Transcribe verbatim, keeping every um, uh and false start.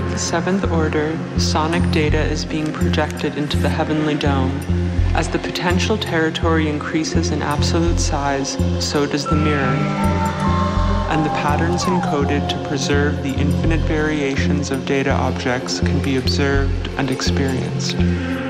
With the seventh order, sonic data is being projected into the heavenly dome. As the potential territory increases in absolute size, so does the mirror. And the patterns encoded to preserve the infinite variations of data objects can be observed and experienced.